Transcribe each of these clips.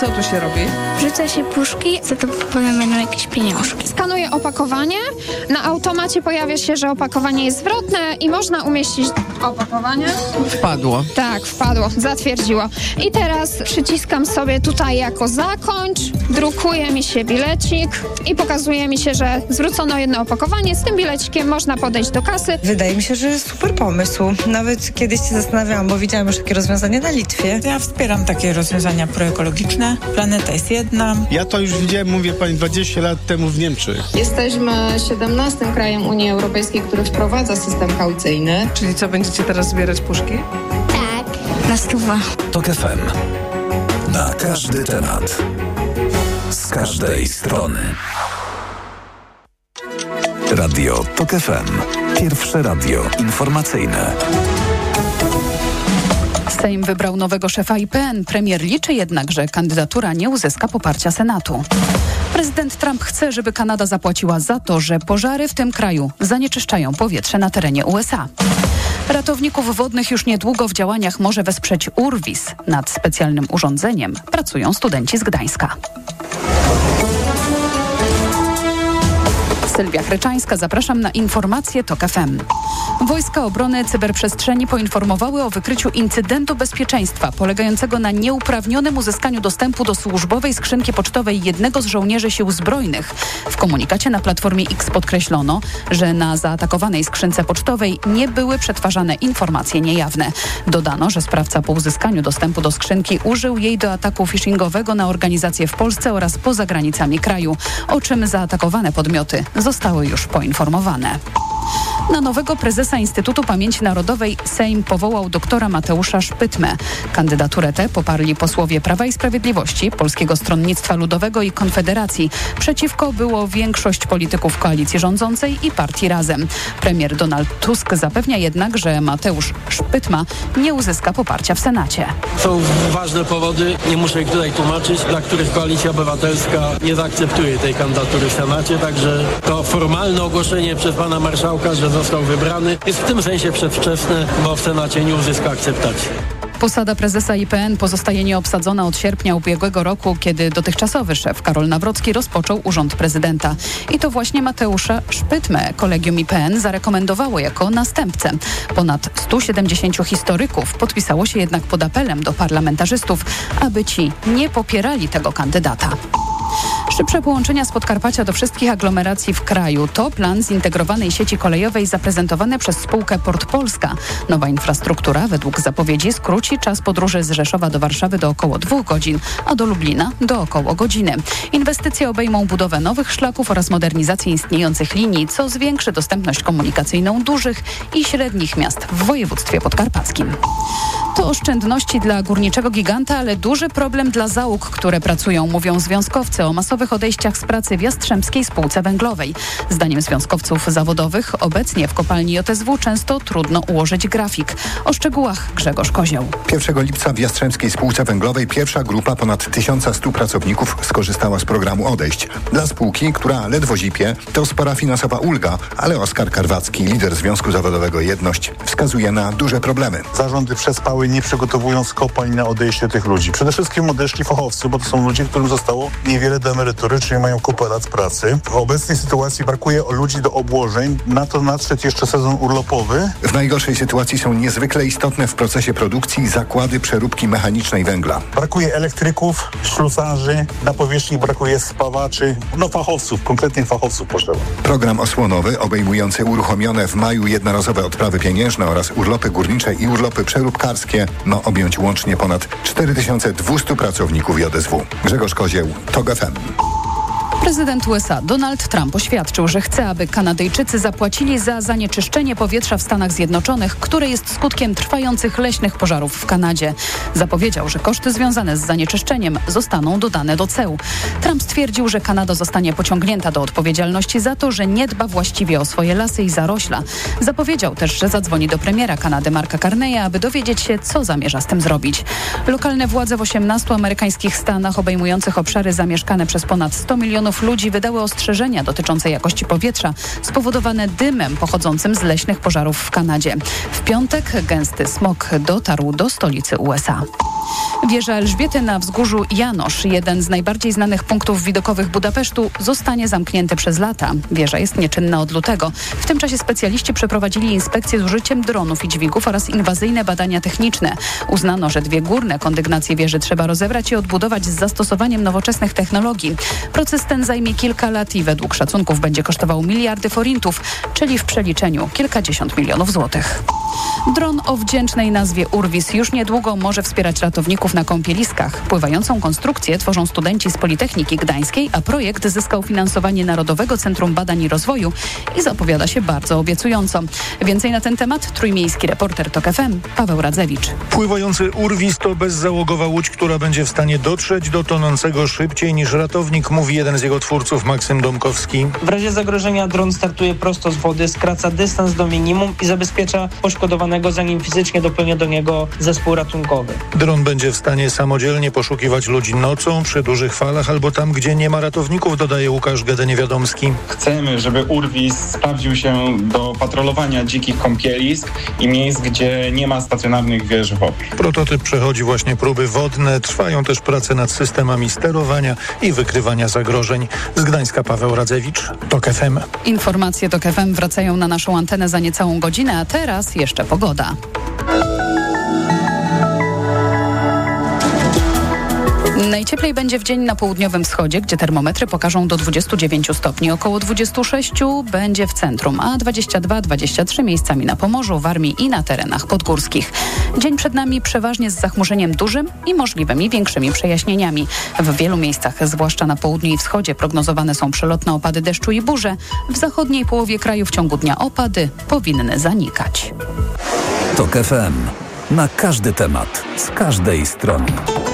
Co tu się robi? Wrzuca się puszki, za to potem będą jakieś pieniążki. Skanuje opakowanie, na automacie pojawia się, że opakowanie jest zwrotne i można umieścić opakowanie. Wpadło. Tak, wpadło, zatwierdziło. I teraz przyciskam sobie tutaj jako zakończ, drukuje mi się bilecik i pokazuje mi się, że zwrócono jedno opakowanie. Z tym bilecikiem można podejść do kasy. Wydaje mi się, że jest super pomysł. Nawet kiedyś się zastanawiałam, bo widziałam już takie rozwiązanie na Litwie. Ja wspieram takie rozwiązania proekologiczne. Planeta jest jedna. Ja to już widziałem, mówię pani, 20 lat temu w Niemczech. Jesteśmy 17 krajem Unii Europejskiej, który wprowadza system kaucyjny. Czyli co, będziecie teraz zbierać puszki? Tak, na 100. TOK FM. Na każdy temat. Z każdej strony. Radio TOK FM. Pierwsze radio informacyjne. Sejm wybrał nowego szefa IPN. Premier liczy jednak, że kandydatura nie uzyska poparcia Senatu. Prezydent Trump chce, żeby Kanada zapłaciła za to, że pożary w tym kraju zanieczyszczają powietrze na terenie USA. Ratowników wodnych już niedługo w działaniach może wesprzeć Urwis. Nad specjalnym urządzeniem pracują studenci z Gdańska. Sylwia Chryczańska, zapraszam na informacje TOK FM. Wojska Obrony Cyberprzestrzeni poinformowały o wykryciu incydentu bezpieczeństwa polegającego na nieuprawnionym uzyskaniu dostępu do służbowej skrzynki pocztowej jednego z żołnierzy sił zbrojnych. W komunikacie na Platformie X podkreślono, że na zaatakowanej skrzynce pocztowej nie były przetwarzane informacje niejawne. Dodano, że sprawca po uzyskaniu dostępu do skrzynki użył jej do ataku phishingowego na organizacje w Polsce oraz poza granicami kraju, o czym zaatakowane podmioty zostały już poinformowane. Na nowego prezesa Instytutu Pamięci Narodowej Sejm powołał doktora Mateusza Szpytmę. Kandydaturę tę poparli posłowie Prawa i Sprawiedliwości, Polskiego Stronnictwa Ludowego i Konfederacji. Przeciwko było większość polityków koalicji rządzącej i partii Razem. Premier Donald Tusk zapewnia jednak, że Mateusz Szpytma nie uzyska poparcia w Senacie. Są ważne powody, nie muszę ich tutaj tłumaczyć, dla których Koalicja Obywatelska nie zaakceptuje tej kandydatury w Senacie, także to formalne ogłoszenie przez pana marszałka, że został wybrany, jest w tym sensie przedwczesne, bo w Senacie nie uzyska akceptacji. Posada prezesa IPN pozostaje nieobsadzona od sierpnia ubiegłego roku, kiedy dotychczasowy szef Karol Nawrocki rozpoczął urząd prezydenta. I to właśnie Mateusza Szpytmę kolegium IPN zarekomendowało jako następcę. Ponad 170 historyków podpisało się jednak pod apelem do parlamentarzystów, aby ci nie popierali tego kandydata. Szybsze połączenia z Podkarpacia do wszystkich aglomeracji w kraju to plan zintegrowanej sieci kolejowej zaprezentowany przez spółkę Port Polska. Nowa infrastruktura według zapowiedzi skróci czas podróży z Rzeszowa do Warszawy do około 2 godzin, a do Lublina do około godziny. Inwestycje obejmą budowę nowych szlaków oraz modernizację istniejących linii, co zwiększy dostępność komunikacyjną dużych i średnich miast w województwie podkarpackim. To oszczędności dla górniczego giganta, ale duży problem dla załóg, które pracują, mówią związkowcy o masowych odejściach z pracy w Jastrzębskiej Spółce Węglowej. Zdaniem związkowców zawodowych obecnie w kopalni JSW często trudno ułożyć grafik. O szczegółach Grzegorz Kozioł. 1 lipca w Jastrzębskiej Spółce Węglowej pierwsza grupa ponad 1100 pracowników skorzystała z programu odejść. Dla spółki, która ledwo zipie, to spora finansowa ulga, ale Oskar Karwacki, lider Związku Zawodowego Jedność, wskazuje na duże problemy. Zarządy przespały, nie przygotowując kopalń na odejście tych ludzi. Przede wszystkim odeszli fachowcy, bo to są ludzie, którym zostało niewiele do emerytury, czyli mają kupę lat pracy. W obecnej sytuacji brakuje ludzi do obłożeń. Na to nadszedł jeszcze sezon urlopowy. W najgorszej sytuacji są niezwykle istotne w procesie produkcji zakłady przeróbki mechanicznej węgla. Brakuje elektryków, ślusarzy, na powierzchni brakuje spawaczy, fachowców, konkretnych fachowców potrzeba. Program osłonowy obejmujący uruchomione w maju jednorazowe odprawy pieniężne oraz urlopy górnicze i urlopy przeróbkarskie ma objąć łącznie ponad 4200 pracowników JSW. Grzegorz Kozieł, TOK FM. Prezydent USA Donald Trump oświadczył, że chce, aby Kanadyjczycy zapłacili za zanieczyszczenie powietrza w Stanach Zjednoczonych, które jest skutkiem trwających leśnych pożarów w Kanadzie. Zapowiedział, że koszty związane z zanieczyszczeniem zostaną dodane do ceł. Trump stwierdził, że Kanada zostanie pociągnięta do odpowiedzialności za to, że nie dba właściwie o swoje lasy i zarośla. Zapowiedział też, że zadzwoni do premiera Kanady Marka Carneya, aby dowiedzieć się, co zamierza z tym zrobić. Lokalne władze w 18 amerykańskich stanach obejmujących obszary zamieszkane przez ponad 100 milionów ludzi wydały ostrzeżenia dotyczące jakości powietrza spowodowane dymem pochodzącym z leśnych pożarów w Kanadzie. W piątek gęsty smog dotarł do stolicy USA. Wieża Elżbiety na wzgórzu Janosz, jeden z najbardziej znanych punktów widokowych Budapesztu, zostanie zamknięty przez lata. Wieża jest nieczynna od lutego. W tym czasie specjaliści przeprowadzili inspekcje z użyciem dronów i dźwigów oraz inwazyjne badania techniczne. Uznano, że 2 górne kondygnacje wieży trzeba rozebrać i odbudować z zastosowaniem nowoczesnych technologii. Proces ten zajmie kilka lat i według szacunków będzie kosztował miliardy forintów, czyli w przeliczeniu kilkadziesiąt milionów złotych. Dron o wdzięcznej nazwie Urwis już niedługo może wspierać ratowników na kąpieliskach. Pływającą konstrukcję tworzą studenci z Politechniki Gdańskiej, a projekt zyskał finansowanie Narodowego Centrum Badań i Rozwoju i zapowiada się bardzo obiecująco. Więcej na ten temat trójmiejski reporter TOK FM Paweł Radzewicz. Pływający Urwis to bezzałogowa łódź, która będzie w stanie dotrzeć do tonącego szybciej niż ratownik, mówi jeden z jego twórców, Maksym Domkowski. W razie zagrożenia dron startuje prosto z wody, skraca dystans do minimum i zabezpiecza poszkodowanego, zanim fizycznie dopłynie do niego zespół ratunkowy. Dron będzie w stanie samodzielnie poszukiwać ludzi nocą, przy dużych falach albo tam, gdzie nie ma ratowników, dodaje Łukasz Gede-Niewiadomski. Chcemy, żeby Urwis sprawdził się do patrolowania dzikich kąpielisk i miejsc, gdzie nie ma stacjonarnych wież wodnych. Prototyp przechodzi właśnie próby wodne. Trwają też prace nad systemami sterowania i wykrywania zagrożeń. Z Gdańska Paweł Radzewicz, TOK FM. Informacje TOK FM wracają na naszą antenę za niecałą godzinę, a teraz jeszcze pogoda. Najcieplej będzie w dzień na południowym wschodzie, gdzie termometry pokażą do 29 stopni. Około 26 będzie w centrum, a 22-23 miejscami na Pomorzu, Warmii i na terenach podgórskich. Dzień przed nami przeważnie z zachmurzeniem dużym i możliwymi większymi przejaśnieniami. W wielu miejscach, zwłaszcza na południu i wschodzie, prognozowane są przelotne opady deszczu i burze. W zachodniej połowie kraju w ciągu dnia opady powinny zanikać. TOK FM. Na każdy temat, z każdej strony.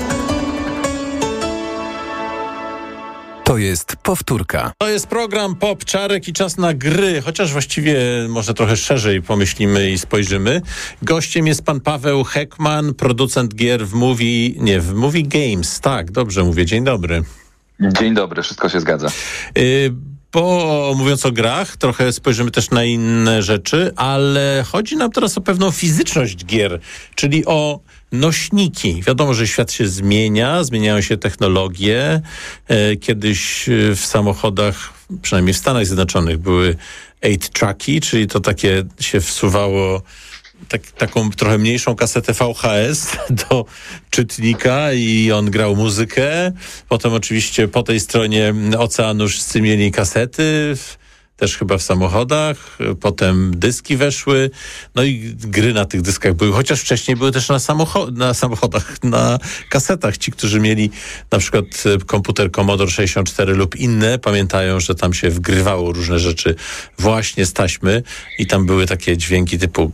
To jest powtórka. To jest program Pop, Czarek i czas na gry, chociaż właściwie może trochę szerzej pomyślimy i spojrzymy. Gościem jest pan Paweł Heckman, producent gier w Movie Games. Tak, dobrze mówię. Dzień dobry. Dzień dobry, wszystko się zgadza. Bo mówiąc o grach, trochę spojrzymy też na inne rzeczy, ale chodzi nam teraz o pewną fizyczność gier, czyli o nośniki. Wiadomo, że świat się zmienia, zmieniają się technologie. Kiedyś w samochodach, przynajmniej w Stanach Zjednoczonych, były 8-tracki, czyli to takie się wsuwało taką trochę mniejszą kasetę VHS do czytnika i on grał muzykę. Potem oczywiście po tej stronie oceanu wszyscy mieli kasety, też chyba w samochodach, potem dyski weszły, no i gry na tych dyskach były, chociaż wcześniej były też na samochodach, na kasetach. Ci, którzy mieli na przykład komputer Commodore 64 lub inne, pamiętają, że tam się wgrywało różne rzeczy właśnie z taśmy i tam były takie dźwięki typu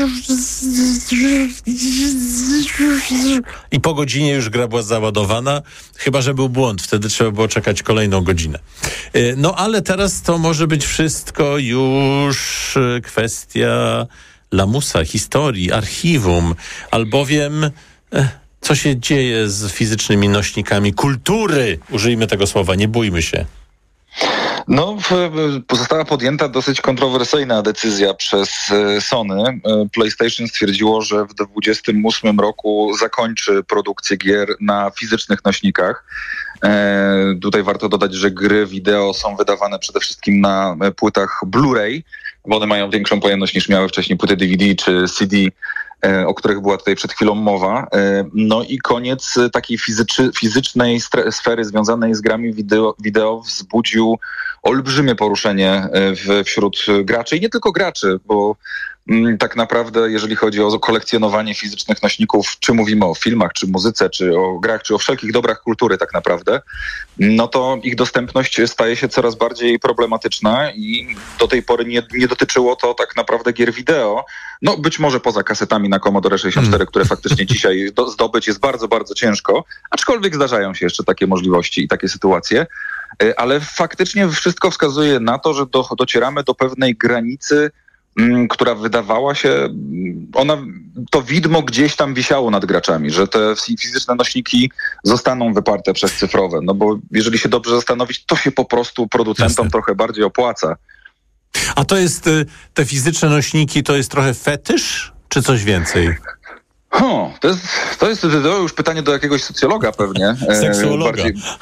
i po godzinie już gra była załadowana, chyba że był błąd, wtedy trzeba było czekać kolejną godzinę. No ale teraz to może być wszystko już kwestia lamusa, historii, archiwum, albowiem co się dzieje z fizycznymi nośnikami kultury, użyjmy tego słowa, nie bójmy się. No, została podjęta dosyć kontrowersyjna decyzja przez Sony. PlayStation stwierdziło, że w 2028 roku zakończy produkcję gier na fizycznych nośnikach. Tutaj warto dodać, że gry wideo są wydawane przede wszystkim na płytach Blu-ray, bo one mają większą pojemność niż miały wcześniej płyty DVD czy CD, o których była tutaj przed chwilą mowa. No i koniec takiej fizycznej sfery związanej z grami wideo wzbudził olbrzymie poruszenie wśród graczy i nie tylko graczy, bo tak naprawdę jeżeli chodzi o kolekcjonowanie fizycznych nośników, czy mówimy o filmach, czy muzyce, czy o grach, czy o wszelkich dobrach kultury tak naprawdę, no to ich dostępność staje się coraz bardziej problematyczna i do tej pory nie dotyczyło to tak naprawdę gier wideo. No być może poza kasetami na Commodore 64, które faktycznie dzisiaj zdobyć jest bardzo, bardzo ciężko, aczkolwiek zdarzają się jeszcze takie możliwości i takie sytuacje. Ale faktycznie wszystko wskazuje na to, że docieramy do pewnej granicy, która wydawała się, to widmo gdzieś tam wisiało nad graczami, że te fizyczne nośniki zostaną wyparte przez cyfrowe. No bo jeżeli się dobrze zastanowić, to się po prostu producentom trochę bardziej opłaca. A to jest, te fizyczne nośniki, to jest trochę fetysz, czy coś więcej? To jest już pytanie do jakiegoś socjologa pewnie. Seksuologa.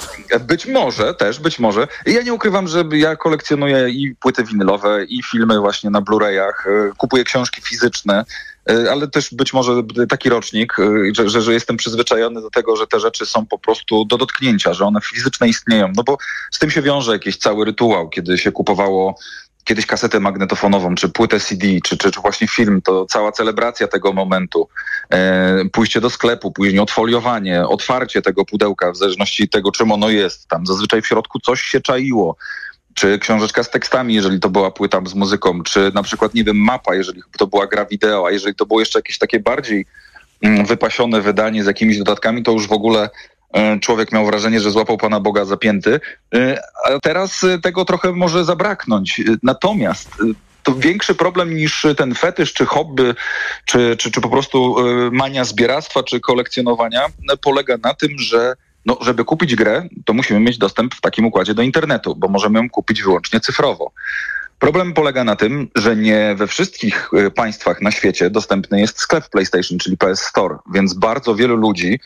Być może. Ja nie ukrywam, że ja kolekcjonuję i płyty winylowe, i filmy właśnie na Blu-rayach, kupuję książki fizyczne, ale też być może taki rocznik, że jestem przyzwyczajony do tego, że te rzeczy są po prostu do dotknięcia, że one fizyczne istnieją. No bo z tym się wiąże jakiś cały rytuał, kiedy się kupowało kiedyś kasetę magnetofonową, czy płytę CD, czy właśnie film, to cała celebracja tego momentu, pójście do sklepu, później odfoliowanie, otwarcie tego pudełka, w zależności od tego, czym ono jest. Tam zazwyczaj w środku coś się czaiło. Czy książeczka z tekstami, jeżeli to była płyta z muzyką, czy na przykład, nie wiem, mapa, jeżeli to była gra wideo, a jeżeli to było jeszcze jakieś takie bardziej wypasione wydanie z jakimiś dodatkami, to już w ogóle człowiek miał wrażenie, że złapał Pana Boga za pięty, a teraz tego trochę może zabraknąć. Natomiast to większy problem niż ten fetysz, czy hobby, czy po prostu mania zbieractwa, czy kolekcjonowania polega na tym, że żeby kupić grę, to musimy mieć dostęp w takim układzie do internetu, bo możemy ją kupić wyłącznie cyfrowo. Problem polega na tym, że nie we wszystkich państwach na świecie dostępny jest sklep PlayStation, czyli PS Store, więc bardzo wielu ludzi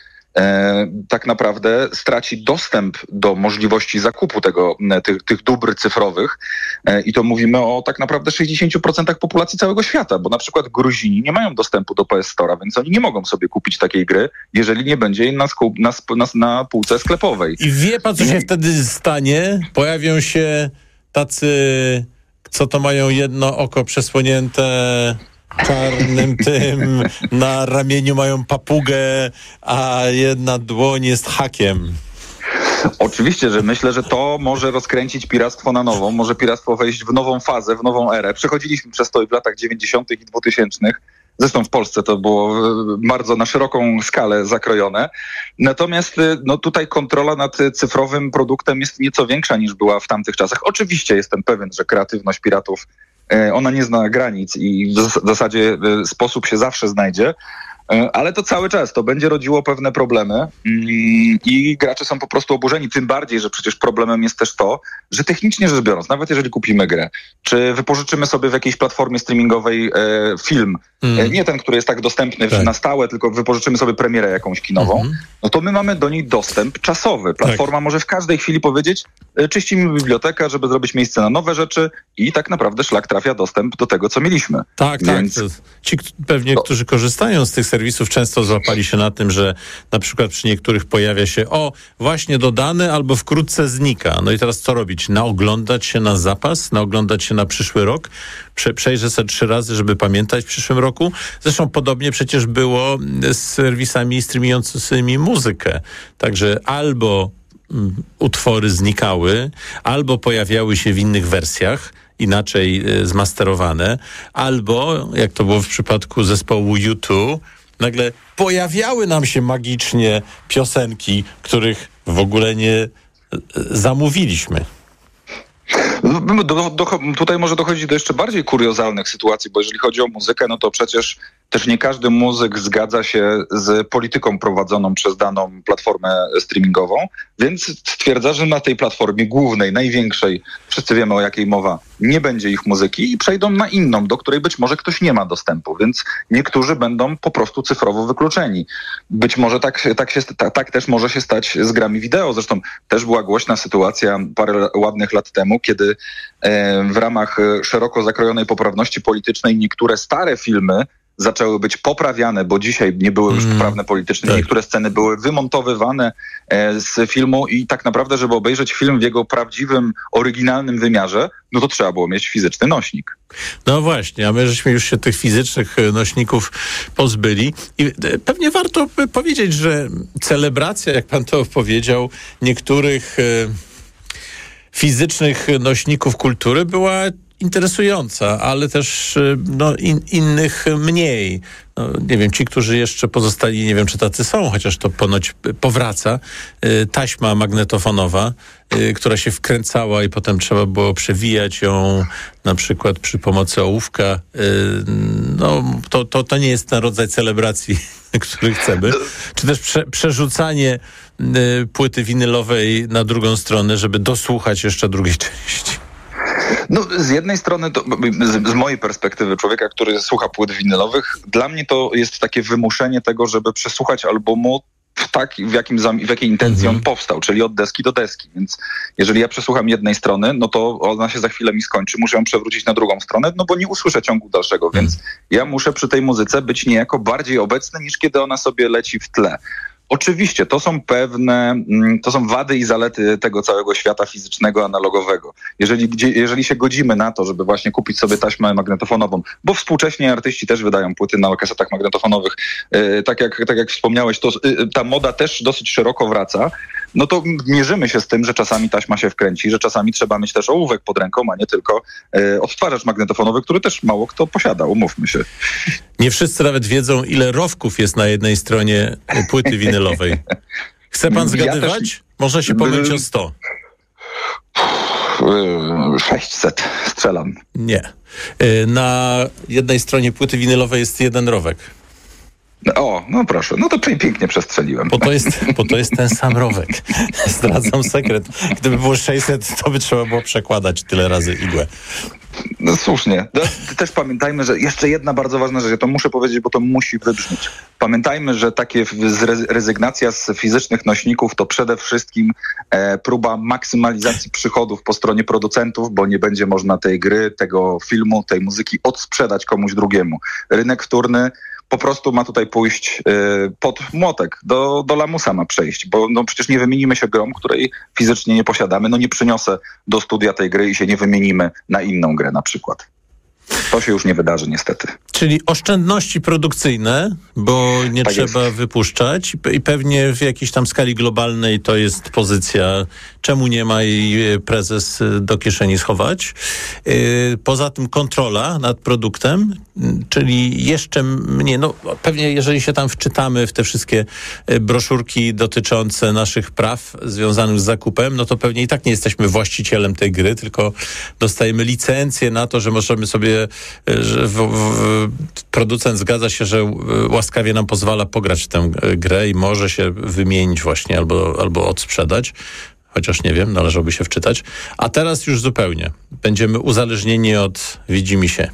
tak naprawdę straci dostęp do możliwości zakupu tych dóbr cyfrowych i to mówimy o tak naprawdę 60% populacji całego świata, bo na przykład Gruzini nie mają dostępu do PS Store'a, więc oni nie mogą sobie kupić takiej gry, jeżeli nie będzie jej na półce sklepowej. I wie pan, co się wtedy stanie? Pojawią się tacy, co to mają jedno oko przesłonięte czarnym tym, na ramieniu mają papugę, a jedna dłoń jest hakiem. Oczywiście, że myślę, że to może rozkręcić piractwo na nowo, może piractwo wejść w nową fazę, w nową erę. Przechodziliśmy przez to i w latach 90. i 2000. Zresztą w Polsce to było bardzo na szeroką skalę zakrojone. Natomiast tutaj kontrola nad cyfrowym produktem jest nieco większa niż była w tamtych czasach. Oczywiście jestem pewien, że kreatywność piratów ona nie zna granic i w zasadzie sposób się zawsze znajdzie, ale to cały czas, to będzie rodziło pewne problemy i gracze są po prostu oburzeni, tym bardziej, że przecież problemem jest też to, że technicznie rzecz biorąc, nawet jeżeli kupimy grę, czy wypożyczymy sobie w jakiejś platformie streamingowej film, nie ten, który jest tak dostępny na stałe, tylko wypożyczymy sobie premierę jakąś kinową, no to my mamy do niej dostęp czasowy. Platforma może w każdej chwili powiedzieć, czyścimy bibliotekę, żeby zrobić miejsce na nowe rzeczy i tak naprawdę szlak trafia dostęp do tego, co mieliśmy. Tak. Ci pewnie, którzy korzystają z tych serwisów, często złapali się na tym, że na przykład przy niektórych pojawia się właśnie dodane albo wkrótce znika. No i teraz co robić? Naoglądać się na zapas? Naoglądać się na przyszły rok? Przejrzę sobie 3 razy, żeby pamiętać w przyszłym roku? Zresztą podobnie przecież było z serwisami streamującymi muzykę. Także albo utwory znikały, albo pojawiały się w innych wersjach, inaczej zmasterowane, albo, jak to było w przypadku zespołu U2, nagle pojawiały nam się magicznie piosenki, których w ogóle nie zamówiliśmy. Tutaj może dochodzić do jeszcze bardziej kuriozalnych sytuacji, bo jeżeli chodzi o muzykę, no to przecież też nie każdy muzyk zgadza się z polityką prowadzoną przez daną platformę streamingową, więc stwierdza, że na tej platformie głównej, największej, wszyscy wiemy o jakiej mowa, nie będzie ich muzyki i przejdą na inną, do której być może ktoś nie ma dostępu, więc niektórzy będą po prostu cyfrowo wykluczeni. Być może tak też może się stać z grami wideo. Zresztą też była głośna sytuacja parę ładnych lat temu, kiedy w ramach szeroko zakrojonej poprawności politycznej niektóre stare filmy zaczęły być poprawiane, bo dzisiaj nie były już poprawne politycznie. Tak. Niektóre sceny były wymontowywane z filmu i tak naprawdę, żeby obejrzeć film w jego prawdziwym, oryginalnym wymiarze, no to trzeba było mieć fizyczny nośnik. No właśnie, a my żeśmy już się tych fizycznych nośników pozbyli i pewnie warto powiedzieć, że celebracja, jak pan to powiedział, niektórych fizycznych nośników kultury była interesująca, ale też innych mniej. Nie wiem, ci, którzy jeszcze pozostali, nie wiem, czy tacy są, chociaż to ponoć powraca. Taśma magnetofonowa, która się wkręcała i potem trzeba było przewijać ją na przykład przy pomocy ołówka. To nie jest ten rodzaj celebracji, który chcemy. Czy też przerzucanie płyty winylowej na drugą stronę, żeby dosłuchać jeszcze drugiej części. No, z jednej strony, to, z mojej perspektywy człowieka, który słucha płyt winylowych, dla mnie to jest takie wymuszenie tego, żeby przesłuchać albumu w jakiej intencji on powstał, czyli od deski do deski. Więc jeżeli ja przesłucham jednej strony, no to ona się za chwilę mi skończy, muszę ją przewrócić na drugą stronę, no bo nie usłyszę ciągu dalszego, więc ja muszę przy tej muzyce być niejako bardziej obecny, niż kiedy ona sobie leci w tle. Oczywiście, to są wady i zalety tego całego świata fizycznego, analogowego. Jeżeli się godzimy na to, żeby właśnie kupić sobie taśmę magnetofonową, bo współcześnie artyści też wydają płyty na kasetach magnetofonowych, tak jak wspomniałeś, to ta moda też dosyć szeroko wraca, no to mierzymy się z tym, że czasami taśma się wkręci, że czasami trzeba mieć też ołówek pod ręką, a nie tylko odtwarzacz magnetofonowy, który też mało kto posiada, umówmy się. Nie wszyscy nawet wiedzą, ile rowków jest na jednej stronie płyty winylowej. Chce pan zgadywać? Można się pomylić o 100. 600 strzelam. Nie. Na jednej stronie płyty winylowej jest 1 rowek. O, no proszę, no to pięknie przestrzeliłem. Bo to jest ten sam rowek. Zdradzam sekret. Gdyby było 600, to by trzeba było przekładać tyle razy igłę. No słusznie. Też pamiętajmy, że jeszcze jedna bardzo ważna rzecz, ja to muszę powiedzieć, bo to musi wybrzmieć. Pamiętajmy, że takie rezygnacja z fizycznych nośników to przede wszystkim próba maksymalizacji przychodów po stronie producentów, bo nie będzie można tej gry, tego filmu, tej muzyki odsprzedać komuś drugiemu. Rynek wtórny po prostu ma tutaj pójść pod młotek, do lamusa ma przejść, bo no przecież nie wymienimy się grą, której fizycznie nie posiadamy, no nie przyniosę do studia tej gry i się nie wymienimy na inną grę na przykład. To się już nie wydarzy niestety. Czyli oszczędności produkcyjne, bo nie tak trzeba jest. Wypuszczać i pewnie w jakiejś tam skali globalnej to jest pozycja, czemu nie ma jej prezes do kieszeni schować. Poza tym kontrola nad produktem, czyli jeszcze mniej, no pewnie jeżeli się tam wczytamy w te wszystkie broszurki dotyczące naszych praw związanych z zakupem, no to pewnie i tak nie jesteśmy właścicielem tej gry, tylko dostajemy licencję na to, że możemy sobie, że producent zgadza się, że łaskawie nam pozwala pograć w tę grę i może się wymienić właśnie albo odsprzedać. Chociaż nie wiem, należałoby się wczytać. A teraz już zupełnie. Będziemy uzależnieni od widzimisię.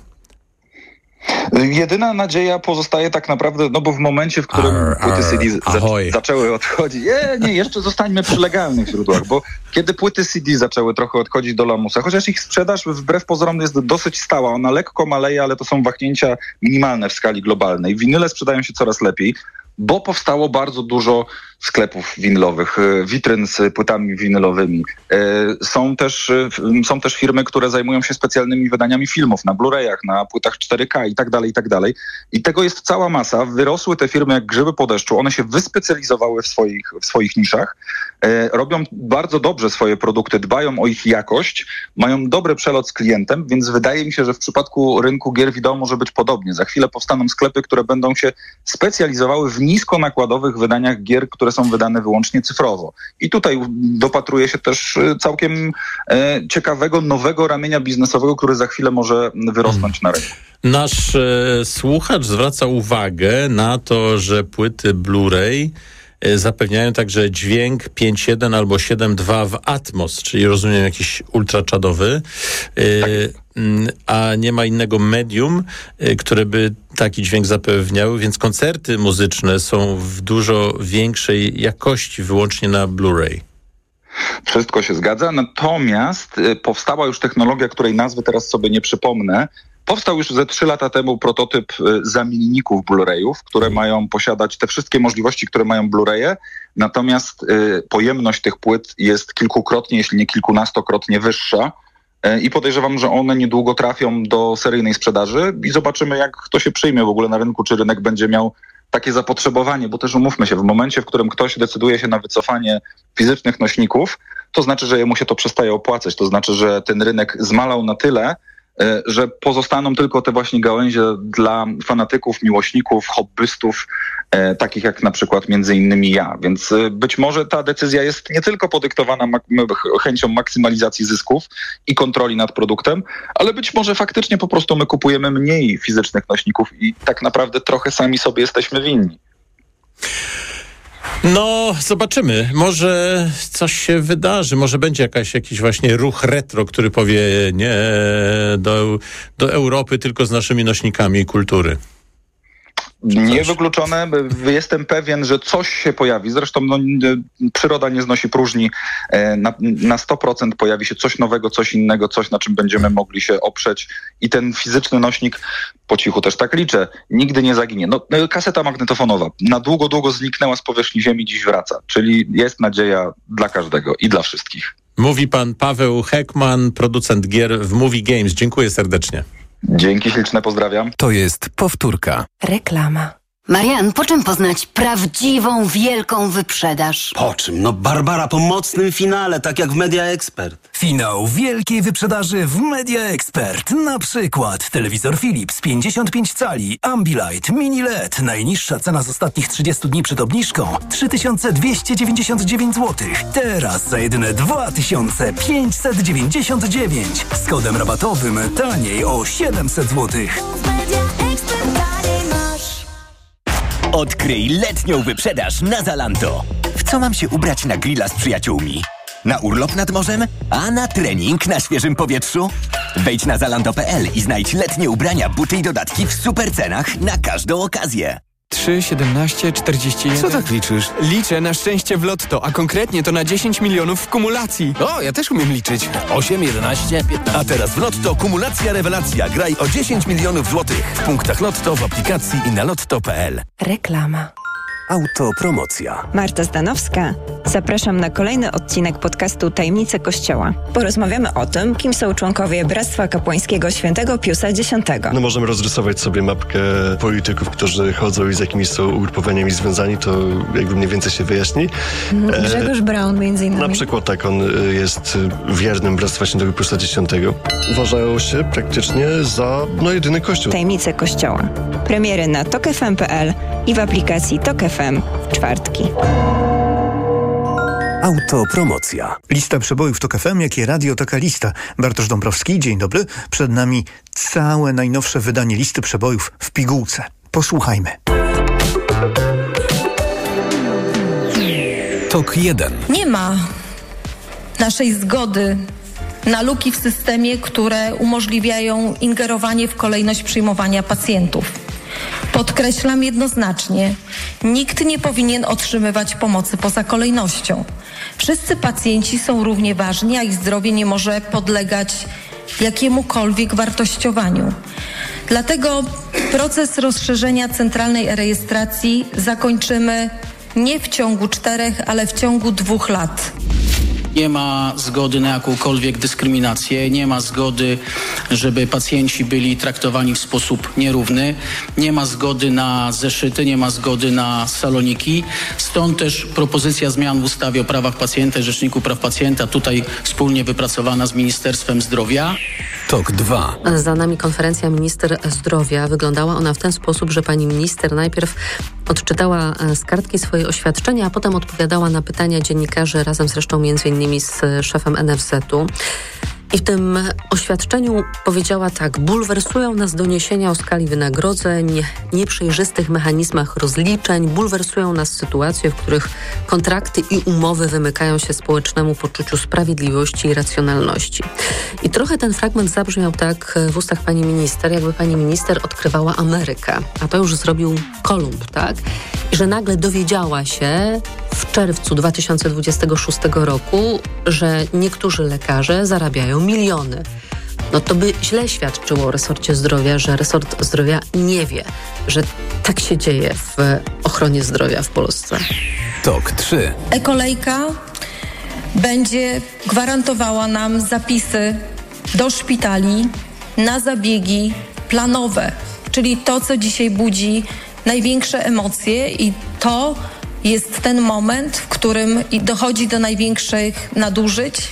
Jedyna nadzieja pozostaje tak naprawdę, no bo w momencie, w którym płyty CD zaczęły odchodzić, jeszcze zostańmy przy legalnych źródłach, bo kiedy płyty CD zaczęły trochę odchodzić do lamusa, chociaż ich sprzedaż wbrew pozorom jest dosyć stała, ona lekko maleje, ale to są wahnięcia minimalne w skali globalnej. Winyle sprzedają się coraz lepiej, bo powstało bardzo dużo sklepów winylowych, witryn z płytami winylowymi. Są też firmy, które zajmują się specjalnymi wydaniami filmów na Blu-rayach, na płytach 4K i tak dalej, i tak dalej. I tego jest cała masa. Wyrosły te firmy jak grzyby po deszczu. One się wyspecjalizowały w swoich niszach. Robią bardzo dobrze swoje produkty, dbają o ich jakość, mają dobry przelot z klientem, więc wydaje mi się, że w przypadku rynku gier wideo może być podobnie. Za chwilę powstaną sklepy, które będą się specjalizowały w niskonakładowych wydaniach gier, które są wydane wyłącznie cyfrowo. I tutaj dopatruje się też całkiem ciekawego, nowego ramienia biznesowego, który za chwilę może wyrosnąć na rynku. Nasz słuchacz zwraca uwagę na to, że płyty Blu-ray zapewniają także dźwięk 5.1 albo 7.2 w Atmos, czyli rozumiem jakiś ultraczadowy, a nie ma innego medium, które by taki dźwięk zapewniały, więc koncerty muzyczne są w dużo większej jakości wyłącznie na Blu-ray. Wszystko się zgadza, natomiast powstała już technologia, której nazwy teraz sobie nie przypomnę. Powstał już ze 3 lata temu prototyp zamienników Blu-rayów, które mają posiadać te wszystkie możliwości, które mają Blu-raye, natomiast pojemność tych płyt jest kilkukrotnie, jeśli nie kilkunastokrotnie wyższa i podejrzewam, że one niedługo trafią do seryjnej sprzedaży i zobaczymy, jak to się przyjmie w ogóle na rynku, czy rynek będzie miał takie zapotrzebowanie, bo też umówmy się, w momencie, w którym ktoś decyduje się na wycofanie fizycznych nośników, to znaczy, że jemu się to przestaje opłacać, to znaczy, że ten rynek zmalał na tyle, że pozostaną tylko te właśnie gałęzie dla fanatyków, miłośników, hobbystów, takich jak na przykład między innymi ja. Więc być może ta decyzja jest nie tylko podyktowana chęcią maksymalizacji zysków i kontroli nad produktem, ale być może faktycznie po prostu my kupujemy mniej fizycznych nośników i tak naprawdę trochę sami sobie jesteśmy winni. No, zobaczymy. Może coś się wydarzy. Może będzie jakiś właśnie ruch retro, który powie nie do Europy, tylko z naszymi nośnikami kultury. Niewykluczone. Jestem pewien, że coś się pojawi. Zresztą przyroda nie znosi próżni. Na 100% pojawi się coś nowego, coś innego, coś, na czym będziemy mogli się oprzeć. I ten fizyczny nośnik, po cichu też tak liczę, nigdy nie zaginie. Kaseta magnetofonowa na długo, długo zniknęła z powierzchni Ziemi, dziś wraca. Czyli jest nadzieja dla każdego i dla wszystkich. Mówi pan Paweł Heckman, producent gier w Movie Games. Dziękuję serdecznie. Dzięki śliczne, pozdrawiam. To jest powtórka. Reklama. Marian, po czym poznać prawdziwą, wielką wyprzedaż? Po czym? No Barbara po mocnym finale, tak jak w Media Expert. Finał wielkiej wyprzedaży w Media Expert. Na przykład telewizor Philips 55 cali, Ambilight, Mini LED. Najniższa cena z ostatnich 30 dni przed obniżką 3299 zł. Teraz za jedyne 2599. Z kodem rabatowym taniej o 700 zł. Odkryj letnią wyprzedaż na Zalando. W co mam się ubrać na grilla z przyjaciółmi? Na urlop nad morzem? A na trening na świeżym powietrzu? Wejdź na zalando.pl i znajdź letnie ubrania, buty i dodatki w super cenach na każdą okazję. 3, 17, 41... Co tak liczysz? Liczę na szczęście w lotto, a konkretnie to na 10 milionów w kumulacji. O, ja też umiem liczyć. 8, 11, 15... A teraz w Lotto kumulacja rewelacja. Graj o 10 milionów złotych. W punktach Lotto, w aplikacji i na lotto.pl. Reklama. Autopromocja. Marta Zdanowska. Zapraszam na kolejny odcinek podcastu Tajemnice Kościoła. Porozmawiamy o tym, kim są członkowie Bractwa Kapłańskiego Świętego Piusa X. Możemy rozrysować sobie mapkę polityków, którzy chodzą i z jakimiś są ugrupowaniami związani, to jakby mniej więcej się wyjaśni. Grzegorz Braun między innymi. Na przykład tak, on jest wiernym Bractwa Świętego Piusa X. Uważają się praktycznie za jedyny kościół. Tajemnice Kościoła. Premiery na tokfm.pl i w aplikacji Tok FM w czwartki. Autopromocja. Lista przebojów Tok FM, jak i Radio Taka Lista. Bartosz Dąbrowski, dzień dobry. Przed nami całe najnowsze wydanie listy przebojów w pigułce. Posłuchajmy. Tok 1. Nie ma naszej zgody na luki w systemie, które umożliwiają ingerowanie w kolejność przyjmowania pacjentów. Podkreślam jednoznacznie, nikt nie powinien otrzymywać pomocy poza kolejnością. Wszyscy pacjenci są równie ważni, a ich zdrowie nie może podlegać jakiemukolwiek wartościowaniu. Dlatego proces rozszerzenia centralnej rejestracji zakończymy nie w ciągu 4, ale w ciągu 2 lat. Nie ma zgody na jakąkolwiek dyskryminację, nie ma zgody, żeby pacjenci byli traktowani w sposób nierówny, nie ma zgody na zeszyty, nie ma zgody na saloniki. Stąd też propozycja zmian w ustawie o prawach pacjenta i Rzeczniku Praw Pacjenta, tutaj wspólnie wypracowana z Ministerstwem Zdrowia. Tok 2. Za nami konferencja minister zdrowia. Wyglądała ona w ten sposób, że pani minister najpierw odczytała z kartki swoje oświadczenia, a potem odpowiadała na pytania dziennikarzy razem zresztą między innymi z szefem NFZ-u. I w tym oświadczeniu powiedziała tak: bulwersują nas doniesienia o skali wynagrodzeń, nieprzejrzystych mechanizmach rozliczeń, bulwersują nas sytuacje, w których kontrakty i umowy wymykają się społecznemu poczuciu sprawiedliwości i racjonalności. I trochę ten fragment zabrzmiał tak w ustach pani minister, jakby pani minister odkrywała Amerykę, a to już zrobił Kolumb, tak? I że nagle dowiedziała się w czerwcu 2026 roku, że niektórzy lekarze zarabiają miliony. No to by źle świadczyło o resorcie zdrowia, że resort zdrowia nie wie, że tak się dzieje w ochronie zdrowia w Polsce. Tok 3. E-kolejka będzie gwarantowała nam zapisy do szpitali na zabiegi planowe, czyli to, co dzisiaj budzi największe emocje, i to jest ten moment, w którym dochodzi do największych nadużyć,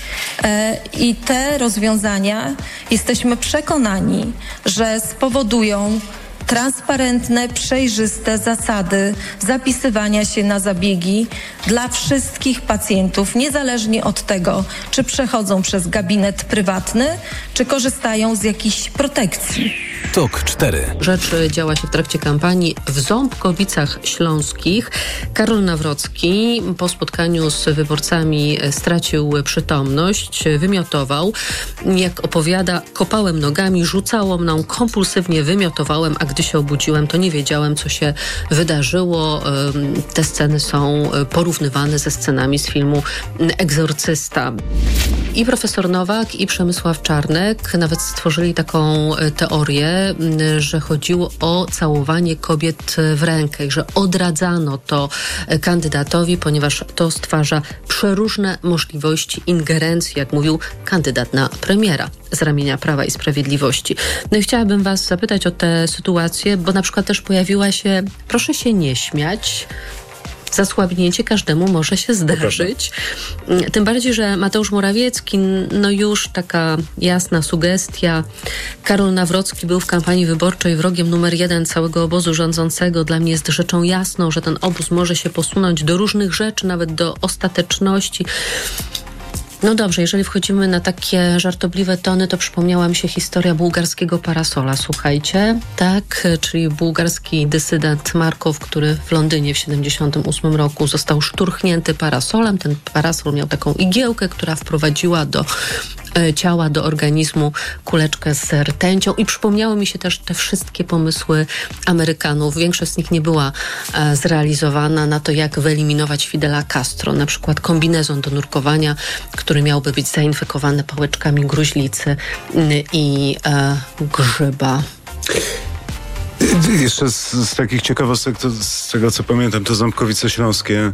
i te rozwiązania, jesteśmy przekonani, że spowodują transparentne, przejrzyste zasady zapisywania się na zabiegi, dla wszystkich pacjentów, niezależnie od tego, czy przechodzą przez gabinet prywatny, czy korzystają z jakichś protekcji. TOK 4. Rzecz działa się w trakcie kampanii w Ząbkowicach Śląskich. Karol Nawrocki po spotkaniu z wyborcami stracił przytomność, wymiotował. Jak opowiada, kopałem nogami, rzucało mną, kompulsywnie wymiotowałem, a gdy się obudziłem, to nie wiedziałem, co się wydarzyło. Te sceny są porównywane ze scenami z filmu Egzorcysta. I profesor Nowak, i Przemysław Czarnek nawet stworzyli taką teorię, że chodziło o całowanie kobiet w rękę, że odradzano to kandydatowi, ponieważ to stwarza przeróżne możliwości ingerencji, jak mówił kandydat na premiera z ramienia Prawa i Sprawiedliwości. No i chciałabym was zapytać o tę sytuację, bo na przykład też pojawiła się, proszę się nie śmiać, zasłabnięcie każdemu może się zdarzyć. Tym bardziej, że Mateusz Morawiecki, no już taka jasna sugestia. Karol Nawrocki był w kampanii wyborczej wrogiem numer 1 całego obozu rządzącego. Dla mnie jest rzeczą jasną, że ten obóz może się posunąć do różnych rzeczy, nawet do ostateczności. No dobrze, jeżeli wchodzimy na takie żartobliwe tony, to przypomniała mi się historia bułgarskiego parasola. Słuchajcie, tak, czyli bułgarski dysydent Markow, który w Londynie w 1978 roku został szturchnięty parasolem. Ten parasol miał taką igiełkę, która wprowadziła do ciała, do organizmu kuleczkę z rtęcią i przypomniały mi się też te wszystkie pomysły Amerykanów. Większość z nich nie była zrealizowana na to, jak wyeliminować Fidela Castro. Na przykład kombinezon do nurkowania, który miałby być zainfekowany pałeczkami gruźlicy i grzyba. Jeszcze z takich ciekawostek, to z tego co pamiętam, to Ząbkowice Śląskie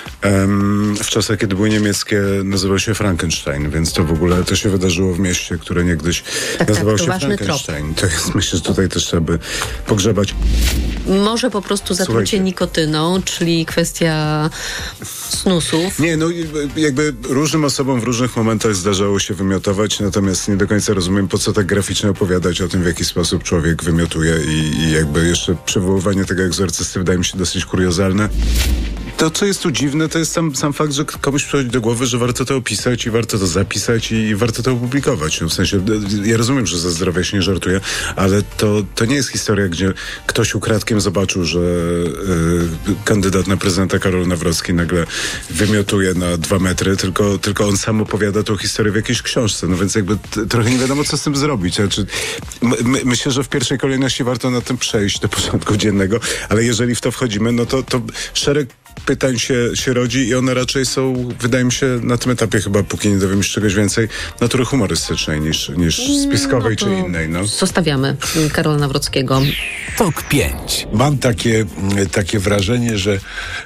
w czasach, kiedy były niemieckie, nazywał się Frankenstein, więc to w ogóle to się wydarzyło w mieście, które niegdyś nazywało się Frankenstein. To jest, myślę, że tutaj też trzeba by pogrzebać. Może po prostu zatrucie nikotyną, czyli kwestia snusów. Nie, no jakby różnym osobom w różnych momentach zdarzało się wymiotować, natomiast nie do końca rozumiem, po co tak graficznie opowiadać o tym, w jaki sposób człowiek wymiotuje i jakby jeszcze przywoływanie tego egzorcysty wydaje mi się dosyć kuriozalne. To, co jest tu dziwne, to jest sam fakt, że komuś przychodzi do głowy, że warto to opisać i warto to zapisać i warto to opublikować. No, w sensie, ja rozumiem, że ze zdrowia się nie żartuje, ale to nie jest historia, gdzie ktoś ukradkiem zobaczył, że kandydat na prezydenta Karol Nawrocki nagle wymiotuje na 2 metry, tylko on sam opowiada tą historię w jakiejś książce. No więc jakby trochę nie wiadomo, co z tym zrobić. Znaczy, myślę, że w pierwszej kolejności warto na tym przejść do porządku dziennego, ale jeżeli w to wchodzimy, no to szereg pytań się rodzi i one raczej są, wydaje mi się, na tym etapie chyba, póki nie dowiemy się czegoś więcej, natury humorystycznej niż spiskowej czy innej. No. Zostawiamy Karola Nawrockiego. TOK 5. Mam takie wrażenie, że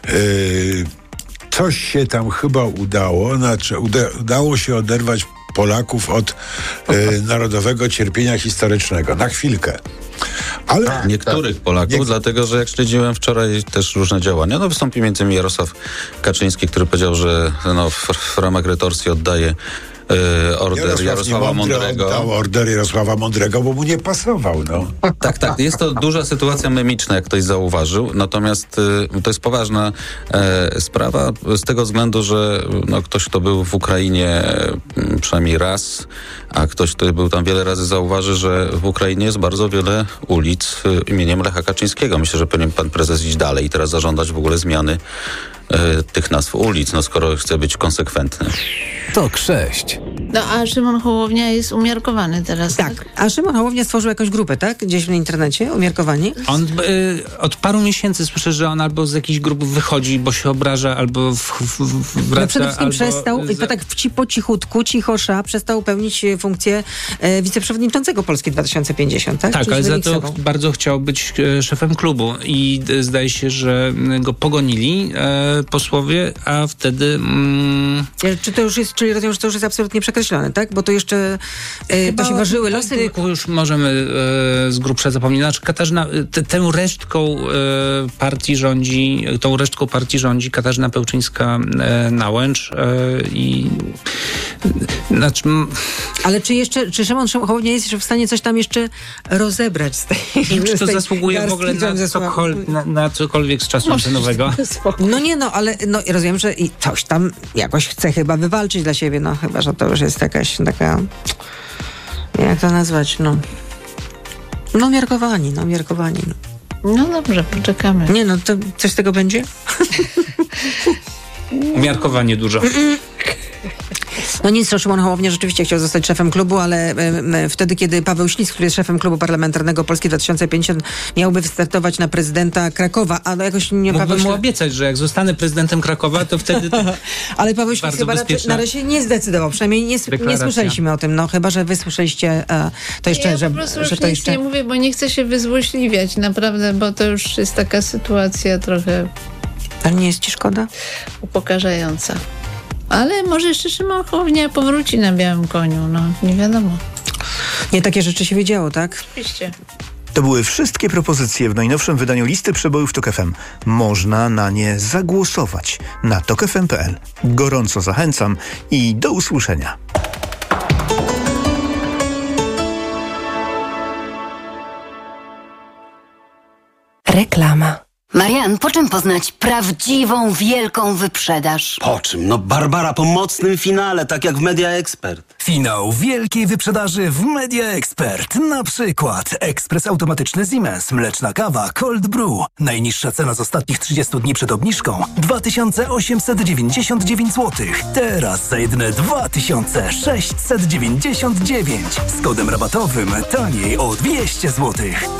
coś się tam chyba udało, udało się oderwać Polaków od narodowego cierpienia historycznego. Na chwilkę. Ale niektórych Polaków, dlatego że jak śledziłem wczoraj też różne działania, wystąpił między innymi Jarosław Kaczyński, który powiedział, że w ramach retorsji oddaje order Jarosława Mądrego. Oddał order Jarosława Mądrego, bo mu nie pasował. No. Tak. Jest to duża sytuacja memiczna, jak ktoś zauważył. Natomiast to jest poważna sprawa z tego względu, że ktoś, kto był w Ukrainie przynajmniej raz, a ktoś, kto był tam wiele razy, zauważy, że w Ukrainie jest bardzo wiele ulic imieniem Lecha Kaczyńskiego. Myślę, że powinien pan prezes iść dalej i teraz zażądać w ogóle zmiany tych nazw ulic, skoro chce być konsekwentny. TOK 6. No a Szymon Hołownia jest umiarkowany teraz, tak? A Szymon Hołownia stworzył jakąś grupę, tak? Gdzieś w internecie, umiarkowani? On od paru miesięcy słyszę, że on albo z jakichś grup wychodzi, bo się obraża, albo wraca, przede wszystkim przestał, tak po cichutku, cichosza, przestał pełnić funkcję wiceprzewodniczącego Polski 2050, tak? Tak, ale za to bardzo chciał być szefem klubu i zdaje się, że go pogonili posłowie, a wtedy... Czy to już jest, czyli rozumiem, że to już jest absolutnie przekreślone, tak? Bo to jeszcze to się ważyły losy. Już możemy z grubsza zapomnieć. Znaczy Katarzyna, tą resztką partii rządzi Katarzyna Pełczyńska-Nałęcz i Znaczy, ale czy Szymon Hołownia jest jeszcze w stanie coś tam jeszcze rozebrać z tej... Czy to zasługuje w ogóle na cokolwiek z czasu antenowego? Ale rozumiem, że i coś tam jakoś chce chyba wywalczyć dla siebie, chyba, że to już jest jakaś taka... Jak to nazwać? Miarkowani. No dobrze, poczekamy. To coś z tego będzie? Umiarkowanie dużo. Nic, Szymon Hołownia rzeczywiście chciał zostać szefem klubu, ale wtedy, kiedy Paweł Ślis, który jest szefem klubu parlamentarnego Polski 2050, miałby wystartować na prezydenta Krakowa, ale jakoś nie... Mógłbym mu obiecać, że jak zostanę prezydentem Krakowa, to wtedy... Ale Paweł Ślis chyba na razie nie zdecydował, przynajmniej nie słyszeliśmy o tym, chyba, że wy słyszeliście to jeszcze, ja po prostu już nic nie mówię, bo nie chcę się wyzłośliwiać, naprawdę, bo to już jest taka sytuacja trochę... Ale nie jest ci szkoda? Upokarzająca. Ale może jeszcze Szymon Hołownia powróci na białym koniu, nie wiadomo. Nie takie rzeczy się wiedziało, tak? Oczywiście. To były wszystkie propozycje w najnowszym wydaniu listy przebojów TOK FM. Można na nie zagłosować na tokfm.pl. Gorąco zachęcam i do usłyszenia. Reklama. Marian, po czym poznać prawdziwą, wielką wyprzedaż? Po czym? Barbara, po mocnym finale, tak jak w Media Expert. Finał wielkiej wyprzedaży w Media Expert. Na przykład ekspres automatyczny Siemens, mleczna kawa Cold Brew. Najniższa cena z ostatnich 30 dni przed obniżką 2899 zł. Teraz za jedyne 2699. Z kodem rabatowym taniej o 200 zł.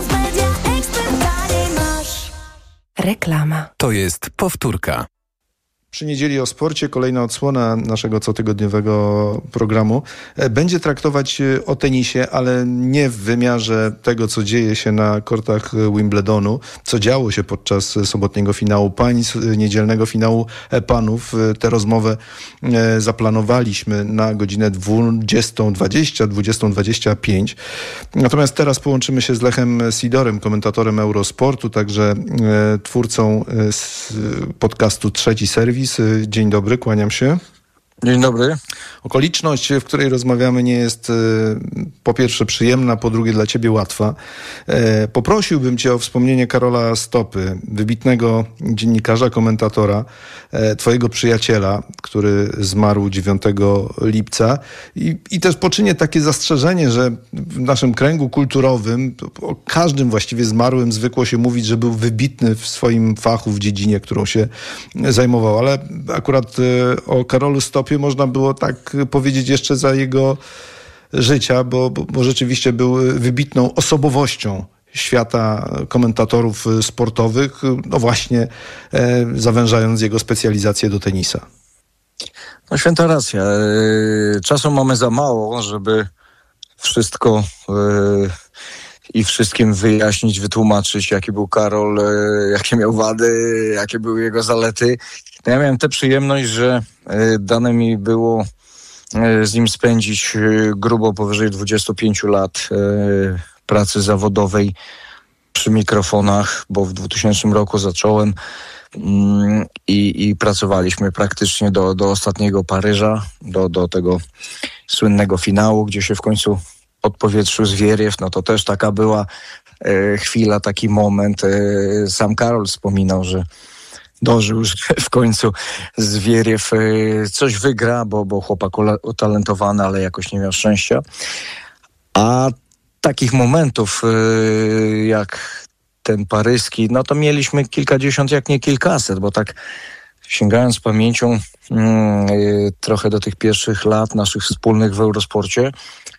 Reklama. To jest powtórka. Przy Niedzieli o Sporcie kolejna odsłona naszego cotygodniowego programu będzie traktować o tenisie, ale nie w wymiarze tego, co dzieje się na kortach Wimbledonu, co działo się podczas sobotniego finału pań, niedzielnego finału panów. Tę rozmowę zaplanowaliśmy na godzinę 20:20, 20:25. Natomiast teraz połączymy się z Lechem Sidorem, komentatorem Eurosportu, także twórcą podcastu Trzeci Serwis. Dzień dobry, kłaniam się. Dzień dobry. Okoliczność, w której rozmawiamy, nie jest po pierwsze przyjemna, po drugie dla ciebie łatwa. Poprosiłbym cię o wspomnienie Karola Stopy, wybitnego dziennikarza, komentatora, twojego przyjaciela, który zmarł 9 lipca i też poczynię takie zastrzeżenie, że w naszym kręgu kulturowym o każdym właściwie zmarłym zwykło się mówić, że był wybitny w swoim fachu, w dziedzinie, którą się zajmował, ale akurat o Karolu Stopie można było tak powiedzieć jeszcze za jego życia, bo rzeczywiście był wybitną osobowością świata komentatorów sportowych, właśnie zawężając jego specjalizację do tenisa. No święta racja. Czasu mamy za mało, żeby wszystko i wszystkim wyjaśnić, wytłumaczyć, jaki był Karol, jakie miał wady, jakie były jego zalety. Ja miałem tę przyjemność, że dane mi było z nim spędzić grubo powyżej 25 lat pracy zawodowej przy mikrofonach, bo w 2000 roku zacząłem i pracowaliśmy praktycznie do ostatniego Paryża, do tego słynnego finału, gdzie się w końcu odpowietrzył Zwieriew. No to też taka była chwila, taki moment. Sam Karol wspominał, że dożył, że w końcu Zwieriew coś wygra, bo chłopak utalentowany, ale jakoś nie miał szczęścia. A takich momentów jak ten paryski, no to mieliśmy kilkadziesiąt, jak nie kilkaset, bo tak sięgając pamięcią trochę do tych pierwszych lat naszych wspólnych w Eurosporcie,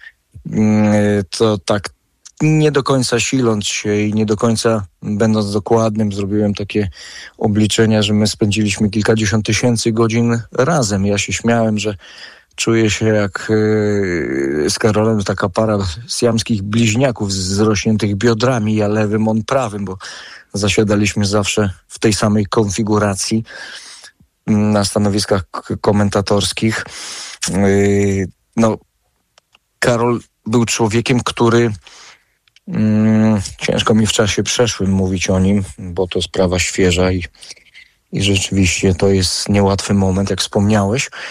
to tak nie do końca siląc się i nie do końca będąc dokładnym, zrobiłem takie obliczenia, że my spędziliśmy kilkadziesiąt tysięcy godzin razem. Ja się śmiałem, że czuję się jak z Karolem taka para siamskich bliźniaków z zrośniętych biodrami, ja lewym, on prawym, bo zasiadaliśmy zawsze w tej samej konfiguracji na stanowiskach komentatorskich. No, Karol był człowiekiem, który ciężko mi w czasie przeszłym mówić o nim, bo to sprawa świeża i rzeczywiście to jest niełatwy moment, jak wspomniałeś.